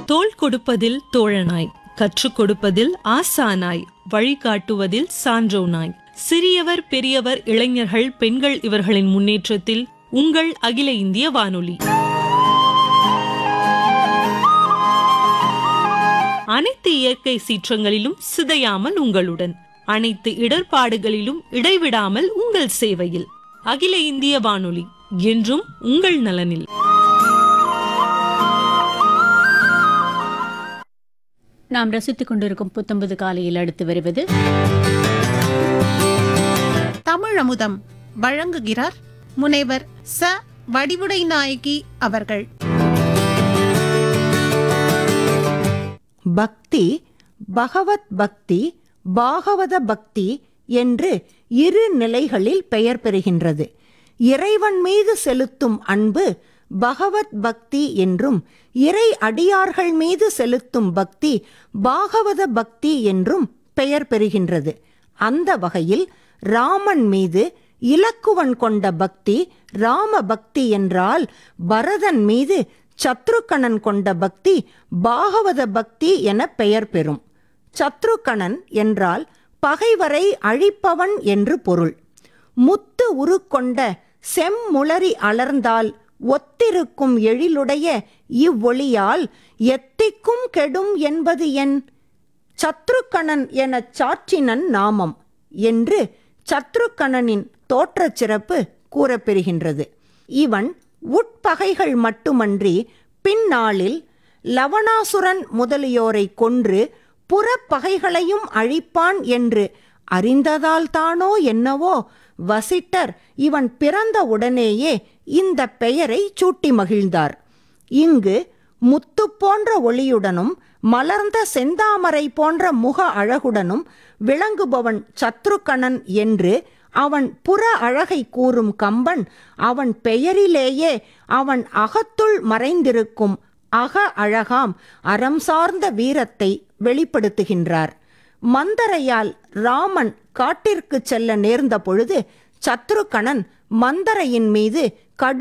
தோள் கொடுப்பதில் தோழனாய், கற்றுக் கொடுப்பதில் ஆசானாய், வழிகாட்டுவதில் சான்றோனாய், சிறியவர் பெரியவர் இளைஞர்கள் பெண்கள் இவர்களின் முன்னேற்றத்தில் உங்கள் அகில இந்திய வானொலி. அனைத்து இயற்கை சீற்றங்களிலும் சிதையாமல் உங்களுடன், அனைத்து இடர்பாடுகளிலும் இடைவிடாமல் உங்கள் சேவையில். அகில இந்திய வானொலி, என்றும் உங்கள் நலனில். நாம் ரசித்துக் கொண்டிருக்கும் புத்தம்பது காலையில் அடுத்து வருவது தமிழ் அமுதம். வழங்குகிறார் முனைவர் ச வடிவுடை நாயகி அவர்கள். பக்தி, பகவத் பக்தி, பாகவத பக்தி என்று இரு நிலைகளில் பெயர் பெறுகின்றது. இறைவன் மீது செலுத்தும் அன்பு பகவத் பக்தி என்றும், இறை அடியார்கள் மீது செலுத்தும் பக்தி பாகவத பக்தி என்றும் பெயர் பெறுகின்றது. அந்த வகையில் ராமன் மீது இலக்குவன் கொண்ட பக்தி ராம பக்தி என்றால், பரதன் மீது சத்ருக்கணன் கொண்ட பக்தி பாகவத பக்தி என பெயர் பெறும். சத்ருக்கணன் என்றால் பகைவரை அழிப்பவன் என்று பொருள். முத்து உருக்கொண்ட செம்முளரி அலர்ந்தால் ஒத்திருக்கும் எழிலுடைய இவ்வொளியால் எத்திக்கும் கெடும் என்பது என்? சத்ருக்கணன் எனச் சாற்றினன் நாமம் என்று சத்ருக்கணனின் தோற்றச் சிறப்பு கூறப்பெறுகின்றது. இவன் உட்பகைகள் மட்டுமன்றி பின்னாளில் லவணாசுரன் முதலியோரை கொன்று புறப்பகைகளையும் அழிப்பான் என்று அறிந்ததால்தானோ என்னவோ வசிட்டர் இவன் பிறந்த உடனேயே இந்த பெயரை சூட்டி மகிழ்ந்தார். இங்கு முத்து போன்ற ஒளியுடனும் மலர்ந்த செந்தாமரை போன்ற முக அழகுடனும் விளங்குபவன் சத்ருக்கணன் என்று அவன் புற அழகை கூறும் கம்பன், அவன் பெயரிலேயே அவன் அகத்துள் மறைந்திருக்கும் அக அழகாம் அறம் சார்ந்த வீரத்தை வெளிப்படுத்துகின்றார். மந்தரையால் ராமன் காட்டிற்கு செல்ல நேர்ந்த பொழுது சத்ருக்கணன் மந்தரையின் மீது கடும்